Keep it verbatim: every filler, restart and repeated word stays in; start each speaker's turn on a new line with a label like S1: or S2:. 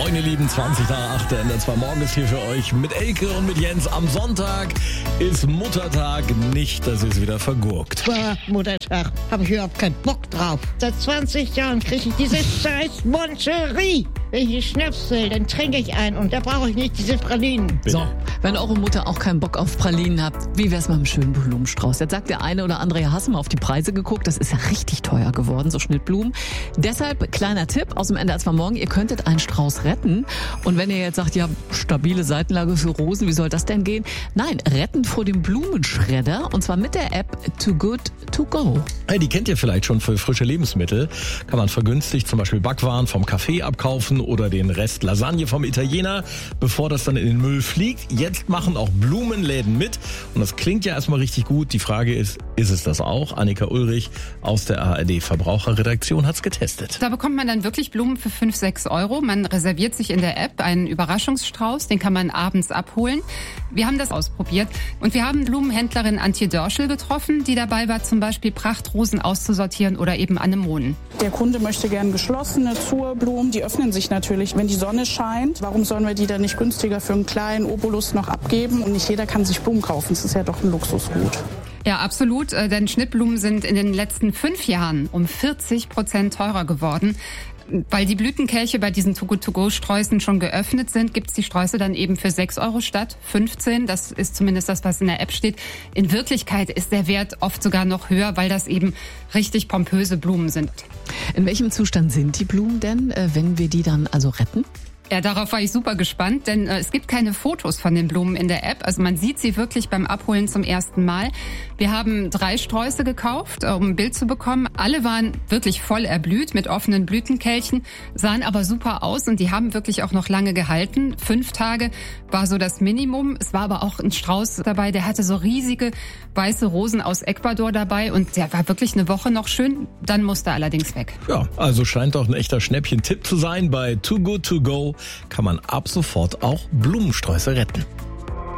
S1: Moin ihr Lieben, zwanzig nach acht, der N R zwei Morgen ist hier für euch mit Elke und mit Jens. Am Sonntag ist Muttertag, nicht, dass ihr es wieder vergurkt.
S2: Boah, Muttertag, habe ich überhaupt keinen Bock drauf. Seit zwanzig Jahren kriege ich diese scheiß Moncherie. Wenn ich Schnaps will, dann trinke ich ein und da brauche ich nicht diese Pralinen.
S1: Bitte.
S3: So, wenn eure Mutter auch keinen Bock auf Pralinen habt, wie wär's mit einem schönen Blumenstrauß? Jetzt sagt der eine oder andere, ja, hast du mal auf die Preise geguckt? Das ist ja richtig teuer geworden, so Schnittblumen. Deshalb, kleiner Tipp aus dem N R zwei Morgen, ihr könntet einen Strauß retten. Und wenn ihr jetzt sagt, ja, stabile Seitenlage für Rosen, wie soll das denn gehen? Nein, retten vor dem Blumenschredder und zwar mit der App Too Good To Go.
S1: Hey, die kennt ihr vielleicht schon für frische Lebensmittel. Kann man vergünstigt zum Beispiel Backwaren vom Café abkaufen oder den Rest Lasagne vom Italiener, bevor das dann in den Müll fliegt. Jetzt machen auch Blumenläden mit und das klingt ja erstmal richtig gut. Die Frage ist, ist es das auch? Annika Ulrich aus der A R D Verbraucherredaktion hat's getestet.
S4: Da bekommt man dann wirklich Blumen für fünf, sechs Euro. Man reserviert sich in der App einen Überraschungsstrauß, den kann man abends abholen. Wir haben das ausprobiert und wir haben Blumenhändlerin Antje Dörschel getroffen, die dabei war, zum Beispiel Prachtrosen auszusortieren oder eben Anemonen.
S5: Der Kunde möchte gern geschlossene Zurblumen, die öffnen sich natürlich, wenn die Sonne scheint. Warum sollen wir die dann nicht günstiger für einen kleinen Obolus noch abgeben? Und nicht jeder kann sich Blumen kaufen, das ist ja doch ein Luxusgut.
S4: Ja, absolut, denn Schnittblumen sind in den letzten fünf Jahren um vierzig Prozent teurer geworden. Weil die Blütenkelche bei diesen To-Go-To-Go-Sträußen schon geöffnet sind, gibt's die Sträuße dann eben für sechs Euro statt fünfzehn. Das ist zumindest das, was in der App steht. In Wirklichkeit ist der Wert oft sogar noch höher, weil das eben richtig pompöse Blumen sind.
S3: In welchem Zustand sind die Blumen denn, wenn wir die dann also retten?
S4: Ja, darauf war ich super gespannt, denn äh, es gibt keine Fotos von den Blumen in der App. Also man sieht sie wirklich beim Abholen zum ersten Mal. Wir haben drei Sträuße gekauft, äh, um ein Bild zu bekommen. Alle waren wirklich voll erblüht mit offenen Blütenkelchen, sahen aber super aus und die haben wirklich auch noch lange gehalten. Fünf Tage war so das Minimum. Es war aber auch ein Strauß dabei, der hatte so riesige weiße Rosen aus Ecuador dabei und der war wirklich eine Woche noch schön. Dann musste er allerdings weg.
S1: Ja, also scheint doch ein echter Schnäppchen-Tipp zu sein. Bei Too Good To Go kann man ab sofort auch Blumensträuße retten.